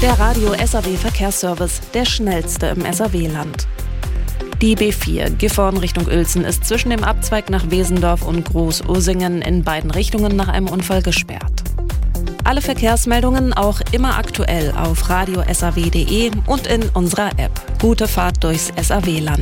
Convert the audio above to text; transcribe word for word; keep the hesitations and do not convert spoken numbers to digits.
Der Radio S A W Verkehrsservice, der schnellste im S A W-Land. Die B vier Gifhorn Richtung Uelzen ist zwischen dem Abzweig nach Wesendorf und Groß-Ursingen in beiden Richtungen nach einem Unfall gesperrt. Alle Verkehrsmeldungen auch immer aktuell auf radio s a w punkt de und in unserer App. Gute Fahrt durchs S A W-Land.